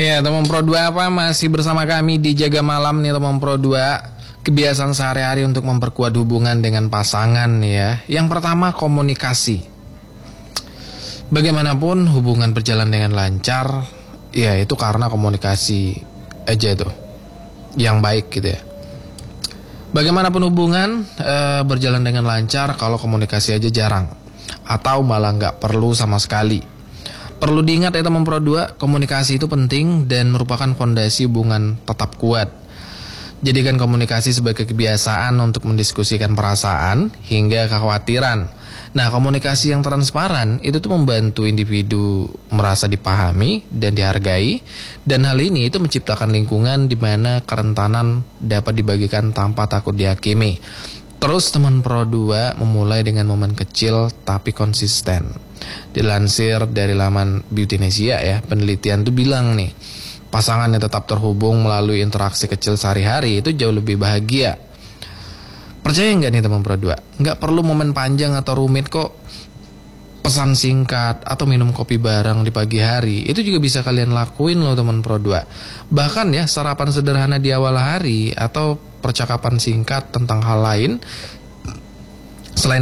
Ya teman Pro 2 apa masih bersama kami di Jaga Malam nih teman Pro 2. Kebiasaan sehari-hari untuk memperkuat hubungan dengan pasangan ya. Yang pertama komunikasi. Bagaimanapun hubungan berjalan dengan lancar, ya itu karena komunikasi aja tuh yang baik gitu ya. Bagaimanapun hubungan berjalan dengan lancar kalau komunikasi aja jarang atau malah nggak perlu sama sekali. Perlu diingat ya teman Pro 2, komunikasi itu penting dan merupakan fondasi hubungan tetap kuat. Jadikan komunikasi sebagai kebiasaan untuk mendiskusikan perasaan hingga kekhawatiran. Nah, komunikasi yang transparan itu tuh membantu individu merasa dipahami dan dihargai. Dan hal ini itu menciptakan lingkungan di mana kerentanan dapat dibagikan tanpa takut dihakimi. Terus teman Pro 2 memulai dengan momen kecil tapi konsisten. Dilansir dari laman Beautynesia ya, penelitian tuh bilang nih, pasangan yang tetap terhubung melalui interaksi kecil sehari-hari itu jauh lebih bahagia. Percaya nggak nih teman Pro 2? Nggak perlu momen panjang atau rumit kok. Pesan singkat atau minum kopi bareng di pagi hari itu juga bisa kalian lakuin loh teman Pro 2. Bahkan ya sarapan sederhana di awal hari atau percakapan singkat tentang hal lain